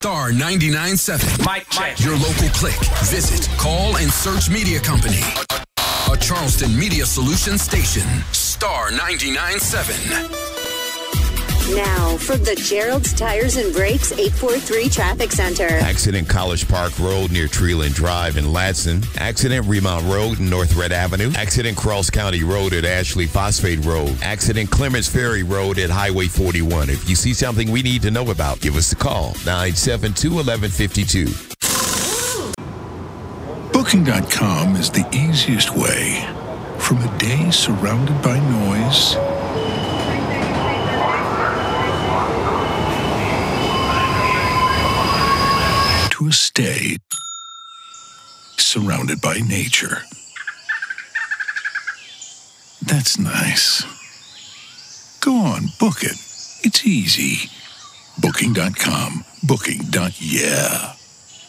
Star 99.7. Mic check. Your local click. Visit, call, and search media company. A Charleston Media Solutions station. Star 99.7. Now, from the Gerald's Tires and Brakes 843 Traffic Center. Accident College Park Road near Treeland Drive in Ladson. Accident Remount Road and North Red Avenue. Accident Cross County Road at Ashley Phosphate Road. Accident Clements Ferry Road at Highway 41. If you see something we need to know about, give us a call. 972-1152. Booking.com is the easiest way from a day surrounded by noise to a stay surrounded by nature. That's nice. Go on, book it. It's easy. Booking.com. Booking.yeah.